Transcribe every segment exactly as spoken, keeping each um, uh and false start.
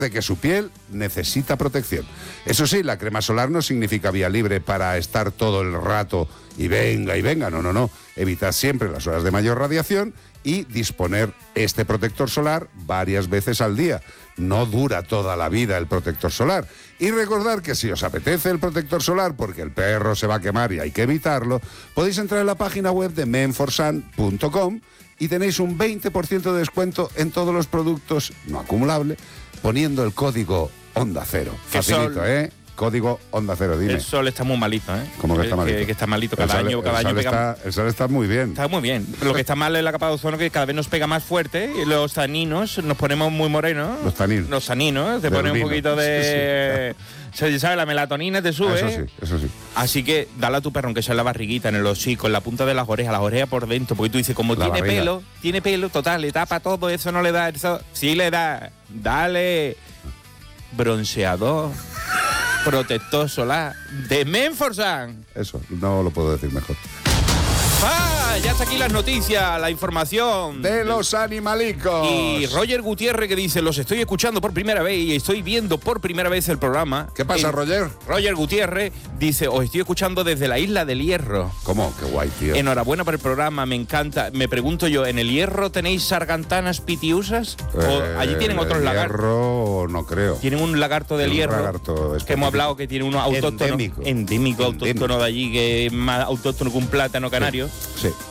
de que su piel necesita protección. Eso sí, la crema solar no significa vía libre para estar todo el rato y venga y venga, no, no, no. Evitar siempre las horas de mayor radiación y disponer este protector solar varias veces al día. No dura toda la vida el protector solar. Y recordar que si os apetece el protector solar porque el perro se va a quemar y hay que evitarlo, podéis entrar en la página web de men for sun punto com y tenéis un veinte por ciento de descuento en todos los productos no acumulable poniendo el código Onda Cero. Facilito, sol, ¿eh? Código Onda Cero, dime. El sol está muy malito, ¿eh? ¿Cómo que está malito? Que, que está malito cada sol, año, cada el año sol pega... Está, el sol está muy bien. Está muy bien. Lo que está mal es la capa de ozono, que cada vez nos pega más fuerte y los taninos nos ponemos muy morenos. Los taninos. Los taninos, te pone un poquito de... Sí, sí. ¿Sabes? La melatonina te sube. Eso sí, eso sí. Así que dale a tu perro, aunque sea en la barriguita, en el hocico, en la punta de las orejas, las orejas por dentro, porque tú dices, como la tiene barriga. pelo, tiene pelo, total, le tapa todo, eso no le da, eso sí le da. Dale bronceador, protector solar de Men for Sun. Eso, no lo puedo decir mejor. ¡Ah! Ya está aquí las noticias, la información de los animalicos. Y Roger Gutiérrez, que dice: los estoy escuchando por primera vez y estoy viendo por primera vez el programa. ¿Qué pasa, eh, Roger? Roger Gutiérrez dice: os estoy escuchando desde la isla del Hierro. ¿Cómo? Qué guay, tío. Enhorabuena por el programa, me encanta. Me pregunto yo, ¿en el Hierro tenéis sargantanas pitiusas? ¿O Eh, allí tienen otros lagartos? Hierro, no creo. Tienen un lagarto del un Hierro, lagarto que hemos hablado que tiene uno autóctono. Endémico. Endémico, autóctono de allí, que es más autóctono que un plátano canario. Sí. sí.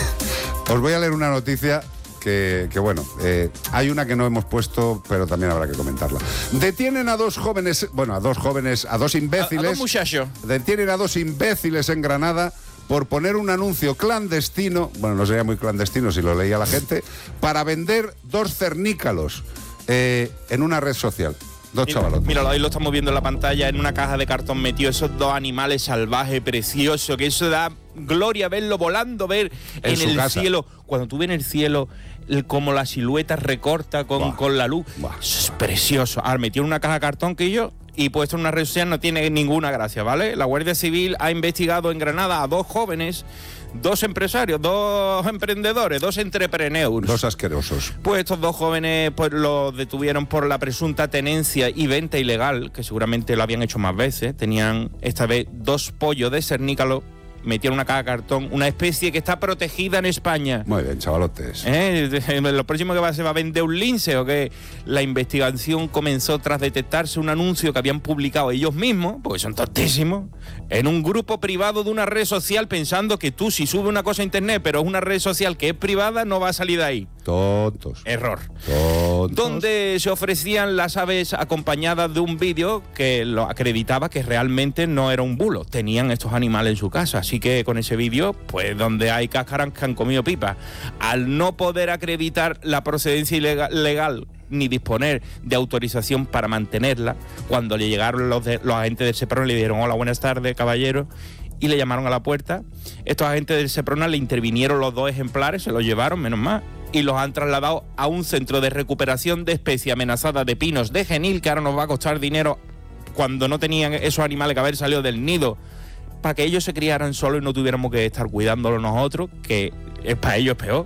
Os voy a leer una noticia que, que bueno, eh, hay una que no hemos puesto, pero también habrá que comentarla. Detienen a dos jóvenes, bueno, a dos jóvenes, a dos imbéciles. A, a dos muchachos. Detienen a dos imbéciles en Granada por poner un anuncio clandestino, bueno, no sería muy clandestino si lo leía la gente, para vender dos cernícalos eh, en una red social. Dos Mira, chavalotes. Míralo, ahí lo estamos viendo en la pantalla, en una caja de cartón metido esos dos animales salvajes, preciosos, que eso da gloria verlo volando, ver en, En el casa. cielo. Cuando tú ves en el cielo el, como la silueta recorta con, Buah. con la luz. Buah. Eso es precioso. Ahora, metido en una caja de cartón que yo y puesto en una red social no tiene ninguna gracia, ¿vale? La Guardia Civil ha investigado en Granada a dos jóvenes, dos empresarios, dos emprendedores, dos entrepreneurs. Dos asquerosos. Pues estos dos jóvenes pues los detuvieron por la presunta tenencia y venta ilegal, que seguramente lo habían hecho más veces. Tenían esta vez dos pollos de cernícalo, metieron una caja de cartón, una especie que está protegida en España. Muy bien, chavalotes. ¿Eh? Lo próximo que va a ser, va a vender un lince, o que la investigación comenzó tras detectarse un anuncio que habían publicado ellos mismos, porque son tontísimos, en un grupo privado de una red social, pensando que tú, si subes una cosa a internet, pero es una red social que es privada, no va a salir de ahí. Tontos. Error. Tontos. Donde se ofrecían las aves acompañadas de un vídeo que lo acreditaba que realmente no era un bulo. Tenían estos animales en su casa. Así que con ese vídeo, pues donde hay cáscaras que han comido pipa. Al no poder acreditar la procedencia ilegal, legal ni disponer de autorización para mantenerla, cuando le llegaron los, de, los agentes del Seprona, le dijeron: hola, buenas tardes, caballero, y le llamaron a la puerta. Estos agentes del Seprona le intervinieron los dos ejemplares, se los llevaron, menos mal, y los han trasladado a un centro de recuperación de especie amenazada de pinos de Genil, que ahora nos va a costar dinero cuando no tenían esos animales que haber salido del nido, para que ellos se criaran solos y no tuviéramos que estar cuidándolos nosotros, que es para ellos peor.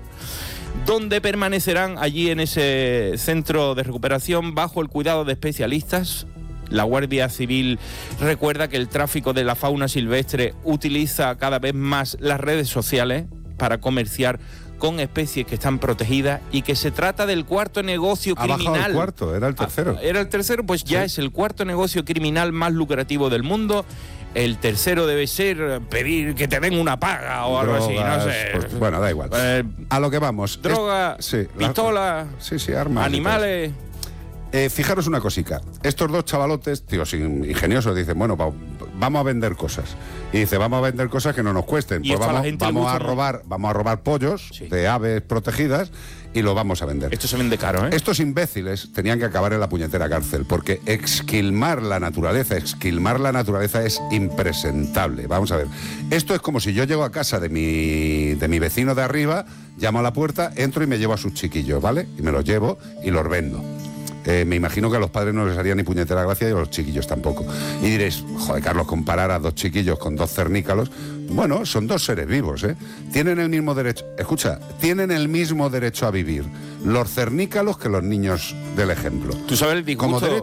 Donde permanecerán allí en ese centro de recuperación bajo el cuidado de especialistas. La Guardia Civil recuerda que el tráfico de la fauna silvestre utiliza cada vez más las redes sociales para comerciar con especies que están protegidas y que se trata del cuarto negocio Ha criminal. bajado el cuarto, era el tercero. Ah, era el tercero, pues ya Sí. es el cuarto negocio criminal más lucrativo del mundo. El tercero debe ser pedir que te den una paga o algo así, no Drogas, sé. pues, bueno, da igual. Eh, A lo que vamos. droga, Es- sí, la- pistola, sí, sí, armas. y animales. todo. Eh, fijaros una cosica. Estos dos chavalotes, tíos ingeniosos, dicen, bueno, va- vamos a vender cosas. Y dice, vamos a vender cosas que no nos cuesten. Y Pues esto a la vamos, gente le vamos a gusta, ¿no? robar, vamos a robar pollos Sí. de aves protegidas y los vamos a vender. Esto se vende caro, ¿eh? Estos imbéciles tenían que acabar en la puñetera cárcel, porque exquilmar la naturaleza, exquilmar la naturaleza es impresentable. Vamos a ver, esto es como si yo llego a casa de mi, de mi vecino de arriba, llamo a la puerta, entro y me llevo a sus chiquillos, ¿vale? Y me los llevo y los vendo. Eh, me imagino que a los padres no les haría ni puñetera gracia y a los chiquillos tampoco. Y diréis, joder, Carlos, comparar a dos chiquillos con dos cernícalos. Bueno, son dos seres vivos, ¿eh? Tienen el mismo derecho, escucha, tienen el mismo derecho a vivir los cernícalos que los niños del ejemplo. Tú sabes el disgusto, Como dere-